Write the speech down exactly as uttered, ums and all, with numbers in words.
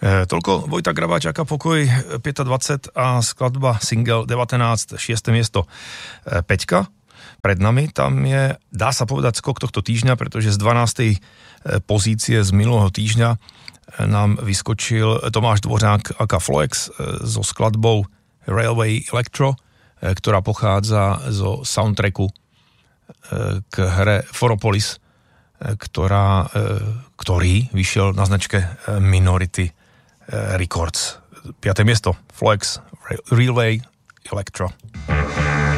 E, toľko Vojta Grabáčaka, Pokoj dvadsaťpäť a skladba single devätnásť, šieste miesto. E, Peťka pred nami, tam je, dá sa povedať, skok tohto týždňa, pretože z dvanástej pozície z minulého týždňa nám vyskočil Tomáš Dvořák aka Floex so skladbou Railway Electro, ktorá pochádza zo soundtracku k hre Foropolis, ktorá, ktorý vyšiel na značke Minority Records. Piaté miesto, Floex, Railway Electro.